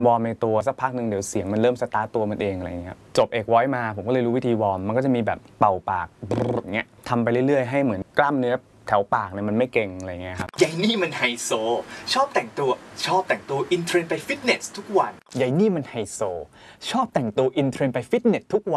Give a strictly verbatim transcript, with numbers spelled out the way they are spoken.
วอร์มในตัวสักพักหนึ่งเดี๋ยวเสียงมันเริ่มสตาร์ตตัวมันเองอะไรอย่างเงี้ยครับจบเอกวอยซ์มาผมก็เลยรู้วิธีวอร์มมันก็จะมีแบบเป่าปากอย่างเงี้ยทำไปเรื่อยๆให้เหมือนกล้ามเนื้อแถวปากเนี่ยมันไม่เก่งอะไรเงี้ยครับยายนี่มันไฮโซชอบแต่งตัวชอบแต่งตัวอินเทรนไปฟิตเนสทุกวันยายนี่มันไฮโซชอบแต่งตัวอินเทรนไปฟิตเนสทุกวัน